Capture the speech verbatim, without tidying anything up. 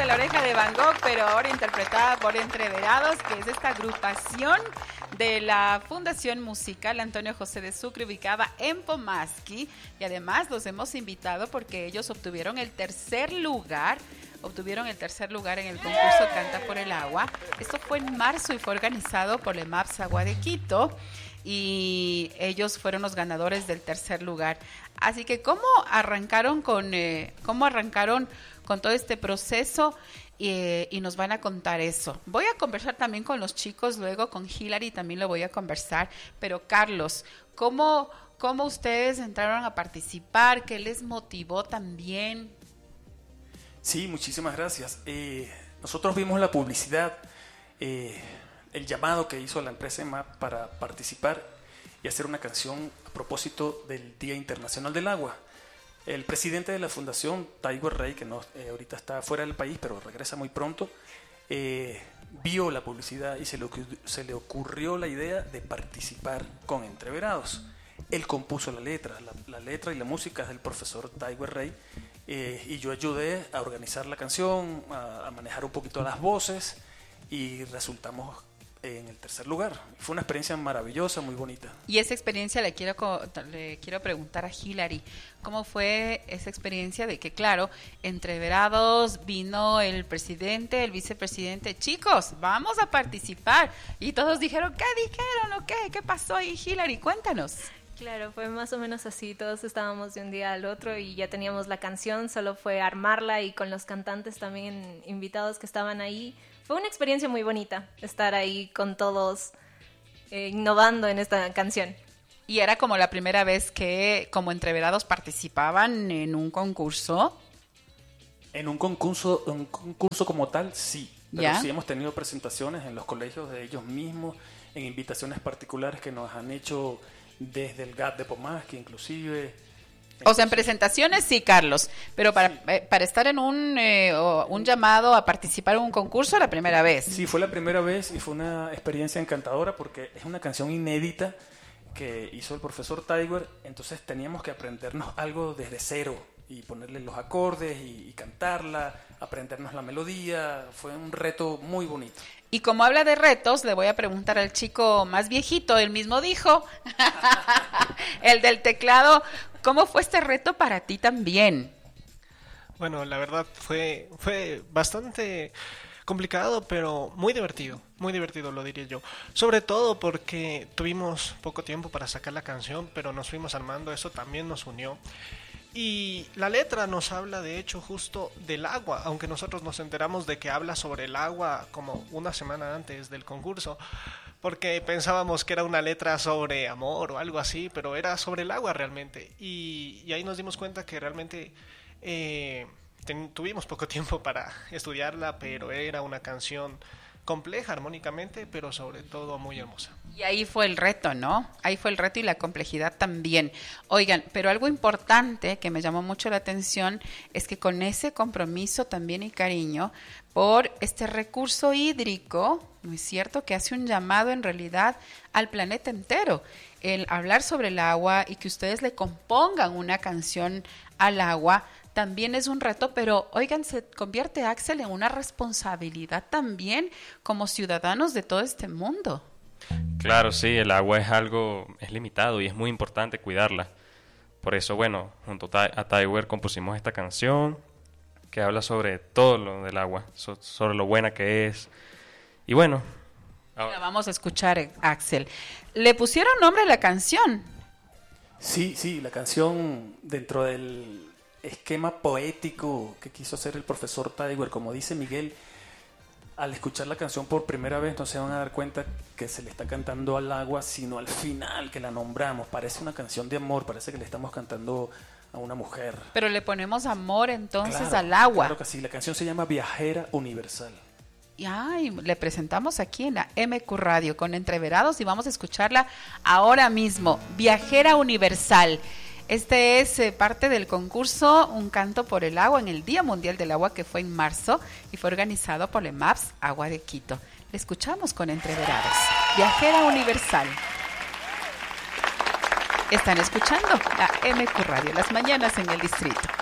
de La Oreja de Van Gogh, pero ahora interpretada por Entreverados, que es esta agrupación de la Fundación Musical Antonio José de Sucre, ubicada en Pomasqui, y además los hemos invitado porque ellos obtuvieron el tercer lugar obtuvieron el tercer lugar en el concurso Canta por el Agua. Esto fue en marzo y fue organizado por el MAPS Agua de Quito, y ellos fueron los ganadores del tercer lugar. Así que cómo arrancaron con eh, cómo arrancaron con todo este proceso, eh, y nos van a contar eso. Voy a conversar también con los chicos, luego con Hilary también lo voy a conversar, pero Carlos, ¿cómo, cómo ustedes entraron a participar? ¿Qué les motivó también? Sí, muchísimas gracias. Eh, nosotros vimos la publicidad, eh, el llamado que hizo la empresa EMAP para participar y hacer una canción a propósito del Día Internacional del Agua. El presidente de la fundación, Taiwer Rey, que no, eh, ahorita está fuera del país, pero regresa muy pronto, eh, vio la publicidad y se le, se le ocurrió la idea de participar con Entreverados. Él compuso la letra, la, la letra y la música es del profesor Taiwer Rey, eh, y yo ayudé a organizar la canción, a, a manejar un poquito las voces, y resultamos en el tercer lugar. Fue una experiencia maravillosa, muy bonita. Y esa experiencia le quiero le quiero preguntar a Hilary, ¿cómo fue esa experiencia de que, claro, Entreverados, vino el presidente, el vicepresidente, chicos, vamos a participar, y todos dijeron, ¿qué dijeron o qué? ¿Qué pasó ahí, Hilary? Cuéntanos. Claro, fue más o menos así, todos estábamos de un día al otro y ya teníamos la canción, solo fue armarla, y con los cantantes también invitados que estaban ahí. Fue una experiencia muy bonita estar ahí con todos, eh, innovando en esta canción. ¿Y era como la primera vez que como Entreverados participaban en un concurso? En un concurso, un concurso como tal, sí. Pero ¿Ya? sí hemos tenido presentaciones en los colegios de ellos mismos, en invitaciones particulares que nos han hecho desde el G A T de Pomasqui, inclusive. O sea, en presentaciones sí, Carlos, pero para, sí. eh, para estar en un, eh, un llamado a participar en un concurso, la primera vez. Sí, fue la primera vez y fue una experiencia encantadora porque es una canción inédita que hizo el profesor Taiwer, entonces teníamos que aprendernos algo desde cero y ponerle los acordes y, y cantarla, aprendernos la melodía. Fue un reto muy bonito. Y como habla de retos, le voy a preguntar al chico más viejito, él mismo dijo, el del teclado, ¿cómo fue este reto para ti también? Bueno, la verdad fue, fue bastante complicado, pero muy divertido, muy divertido lo diría yo. Sobre todo porque tuvimos poco tiempo para sacar la canción, pero nos fuimos armando, eso también nos unió. Y la letra nos habla de hecho justo del agua, aunque nosotros nos enteramos de que habla sobre el agua como una semana antes del concurso, porque pensábamos que era una letra sobre amor o algo así, pero era sobre el agua realmente. Y, y ahí nos dimos cuenta que realmente eh, ten, tuvimos poco tiempo para estudiarla, pero era una canción compleja armónicamente, pero sobre todo muy hermosa. Y ahí fue el reto, ¿no? Ahí fue el reto y la complejidad también. Oigan, pero algo importante que me llamó mucho la atención es que con ese compromiso también y cariño por este recurso hídrico, ¿no es cierto?, que hace un llamado en realidad al planeta entero. El hablar sobre el agua y que ustedes le compongan una canción al agua también es un reto, pero oigan, se convierte, Axel, en una responsabilidad también como ciudadanos de todo este mundo. Claro, sí, el agua es algo, es limitado y es muy importante cuidarla. Por eso, bueno, junto a Taiwer compusimos esta canción que habla sobre todo lo del agua, so, sobre lo buena que es. Y bueno, ahora vamos a escuchar, Axel. ¿Le pusieron nombre a la canción? Sí, sí, la canción dentro del esquema poético que quiso hacer el profesor Taiwer, como dice Miguel, al escuchar la canción por primera vez no se van a dar cuenta que se le está cantando al agua, sino al final que la nombramos. Parece una canción de amor, parece que le estamos cantando a una mujer. Pero le ponemos amor entonces claro, al agua. Claro que sí, la canción se llama Viajera Universal. Y ay, le presentamos aquí en la M Q Radio con Entreverados y vamos a escucharla ahora mismo. Viajera Universal. Este es eh, parte del concurso Un Canto por el Agua en el Día Mundial del Agua, que fue en marzo y fue organizado por el MAPS Agua de Quito. Le escuchamos con Entreverados. Viajera Universal. Están escuchando la M Q Radio, las mañanas en el distrito.